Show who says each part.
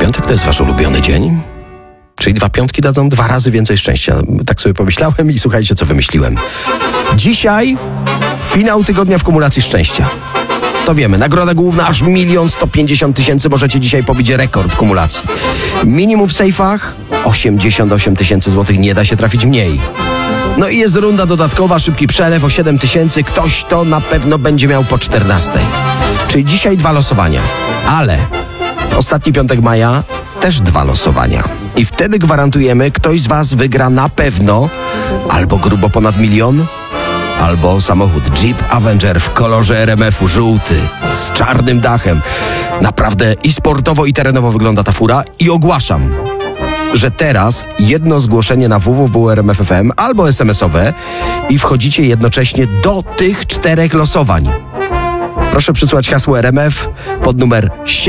Speaker 1: piątek to jest wasz ulubiony dzień? Czyli 2 piątki dadzą 2 razy więcej szczęścia. Tak sobie pomyślałem i słuchajcie, co wymyśliłem. Dzisiaj finał tygodnia w kumulacji szczęścia. To wiemy, nagroda główna aż 1 150 000. Możecie dzisiaj pobić rekord kumulacji. Minimum w sejfach 88 000 złotych, nie da się trafić mniej. No i jest runda dodatkowa, szybki przelew o 7 000. Ktoś to na pewno będzie miał po 14. Czyli dzisiaj 2 losowania. Ale ostatni piątek maja też 2 losowania. I wtedy gwarantujemy, ktoś z was wygra na pewno albo grubo ponad 1 000 000, albo samochód Jeep Avenger w kolorze RMF-u, żółty, z czarnym dachem. Naprawdę i sportowo, i terenowo wygląda ta fura. I ogłaszam, że teraz jedno zgłoszenie na www.rmf.fm albo SMS-owe i wchodzicie jednocześnie do tych 4 losowań. Proszę przysłać hasło RMF pod numer 7.